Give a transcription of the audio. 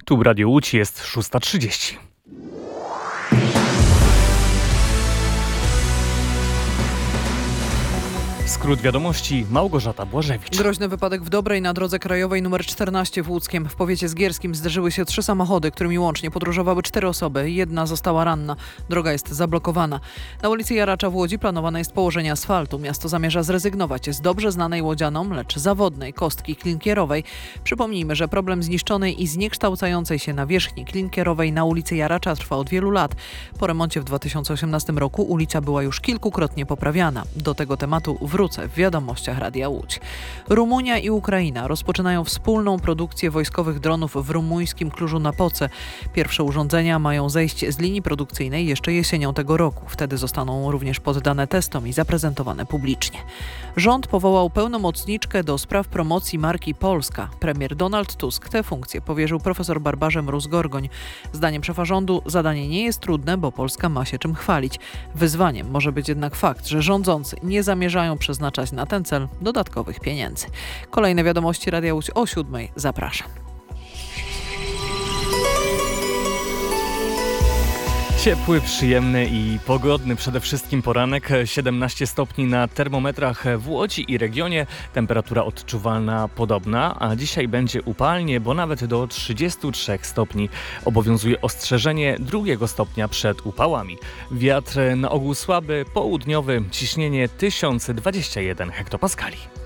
Tu Radio Łódź, jest 6:30. Skrót wiadomości, Małgorzata Błażewicz. Groźny wypadek w Dobrej na drodze krajowej nr 14 w Łódzkiem. W powiecie zgierskim zderzyły się 3 samochody, którymi łącznie podróżowały 4 osoby. Jedna została ranna. Droga jest zablokowana. Na ulicy Jaracza w Łodzi planowane jest położenie asfaltu. Miasto zamierza zrezygnować z dobrze znanej łodzianom, lecz zawodnej kostki klinkierowej. Przypomnijmy, że problem zniszczonej i zniekształcającej się nawierzchni klinkierowej na ulicy Jaracza trwa od wielu lat. Po remoncie w 2018 roku ulica była już kilkukrotnie poprawiana. Do tego tematu wrócę w wiadomościach Radia Łódź. Rumunia i Ukraina rozpoczynają wspólną produkcję wojskowych dronów w rumuńskim Cluju-Napoce. Pierwsze urządzenia mają zejść z linii produkcyjnej jeszcze jesienią tego roku. Wtedy zostaną również poddane testom i zaprezentowane publicznie. Rząd powołał pełnomocniczkę do spraw promocji marki Polska. Premier Donald Tusk tę funkcję powierzył profesor Barbarze Mróz-Gorgoń. Zdaniem szefa rządu zadanie nie jest trudne, bo Polska ma się czym chwalić. Wyzwaniem może być jednak fakt, że rządzący nie zamierzają przeznaczać na ten cel dodatkowych pieniędzy. Kolejne wiadomości Radia Łódź o 7:00. Zapraszam. Ciepły, przyjemny i pogodny przede wszystkim poranek. 17 stopni na termometrach w Łodzi i regionie. Temperatura odczuwalna podobna, a dzisiaj będzie upalnie, bo nawet do 33 stopni. Obowiązuje ostrzeżenie 2 stopnia przed upałami. Wiatr na ogół słaby, południowy, ciśnienie 1021 hektopaskali.